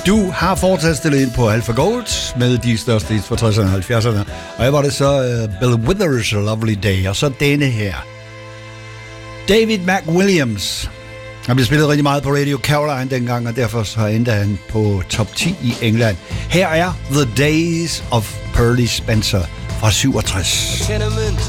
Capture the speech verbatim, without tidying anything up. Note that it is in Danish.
Du har fortsat stillet ind på Alpha Gold med de største hits fra tresserne og halvfjerdserne. Og her var det så uh, Bill Withers' Lovely Day, og så denne her. David McWilliams. Han blev spillet rigtig meget på Radio Caroline dengang, og derfor så endte han på top ti i England. Her er The Days of Pearly Spencer fra syvogtres. A tenement